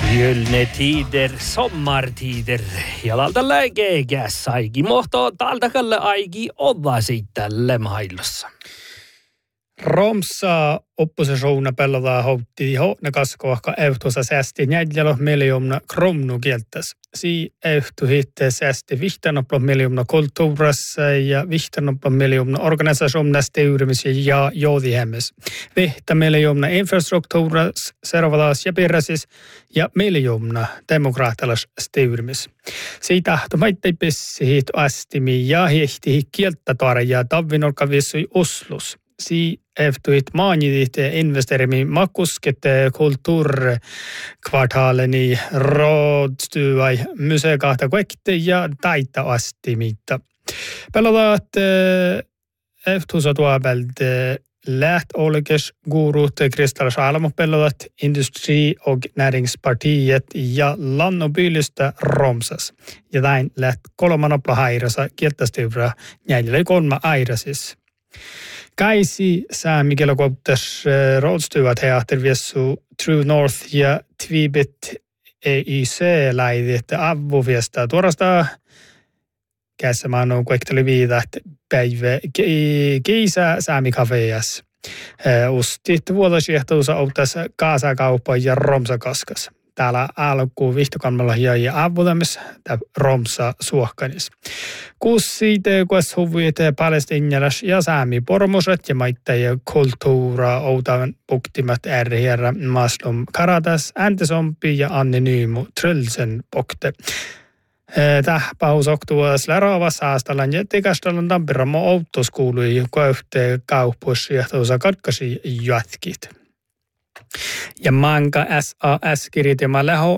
Gyllene tider, sommartider. Jalalta läikeekäs aiki. Mohto taltakalle aiki olla siitä maailmassa. Romsa oppositiona pelataan houtti ne kaskoahka eutuosa säästi näidjalo miljoona kromnu kieltäs. Si eutu hitte säästi 15 miljoona kulttuurassa ja 15 miljoona organisationista yrimis ja joodihemmes. 5 miljoona infrastruktuuras, servalaas ja pirrasis ja miljoona demokraattilas styrmis. Siitä tahtomaittei pissi hiit astimi ja hiehti kieltätaare ja tavvinorka vissui Oslus. Si eftuit maanidit investerimi makusket kulttuurkvartaaleni rådstuai museekahta kuekte ja taita astimitta. Pelataat eftusa tuopelt läht olkes gurut Kristallis Alamo pelataat Industri- og Näringspartiet ja lannobylystä Romsas. Ja näin läht kolmanopla hairasa kieltästyvrä jäljellä 3 airasis. Kaisi saamikelo koptas rådstuvat teatterviessu True North ja Tvibit EYC-läidit avvuviesta tuorasta kässämaan on kuekteli viidat päivä kiisä saamikafejas. Ustit vuodosiehtousa outtas kaasakauppa ja romsakaskas. Täällä alkuun vihtokammalla ja avvudamis tämä romsa suohkanis. Kussit, kuas huvit palestinjalas ja saami pormoset ja maittai kulttuura outan puktimat ärjärä maslum karatas äntesompi ja anonyymu trölsen pokte. Tähpausoktuas läraavas saastalan ja tikastalan tampiramo outos kuului kohte kauppus ja tuossa katkasi jatkit. Ja manka SAS kirjoitima läho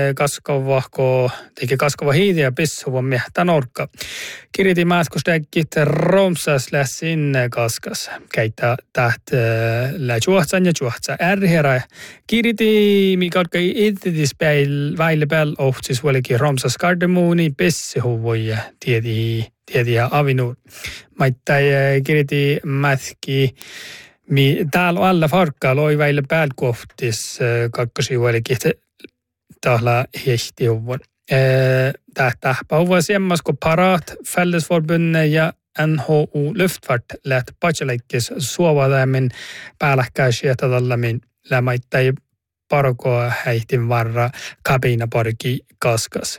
kaskava hiiti ja pissuva miehtä norkka. Kirjoitima äskustekit romsas sinne kaskas. Keitä täht juohtsan ja juohtsa ärherä. Kirjoiti mikä itse väille päällä ohtsis vuolikin romsas kardemuuni pissuva ja tiedi ja avinuur. Maittai kirjoiti mätki. Täällä on alla farkkaa loi väille päälkohtis kakkosi vuolikin tahla hiehtiuvun. Tähtäpauva semmas kun Parat, Fällesforbundet ja NHU Luftfart läht patsaleikis suovadamin päälläkkäisiä tällamin lämaittai parkoa häihtin varra kabinaparki kaskas.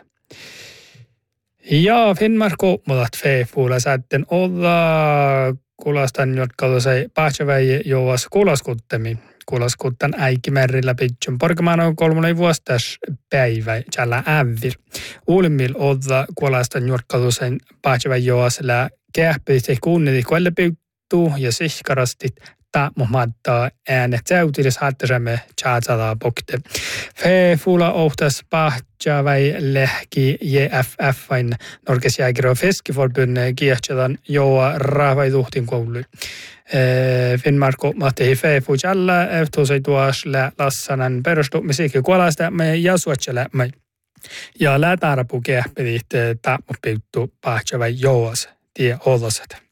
Ja Finnmarko mulat feefuula sätten olla kulastan, jotka sai pääseväi jouas kulaskuttemi. Kulaskuttan äikimärrillä pitchun. Porkamaan on 3 vuostas päivä, jällä ävir. Uulimmil odda kulastan, jotka sai pääseväi jouas lää kähpistä kunniti kuellepyttuu ja sihkarastit muhmattaa äänet säytilis hattasemme tjaatsala pokte. Feefuula ohtas pääseväi lehki JFF-vain Norgesjäger- och Fiskeforbundet kiehtävän joa rahvaituhtin koulu. Finnmarko mahti feefu jällä eftusai tuos lassanan perustumisikin kuolastamme ja suotsalamme. Ja lätarapu kiehpedit tammuppiuttu pääseväi joas tie ollaset.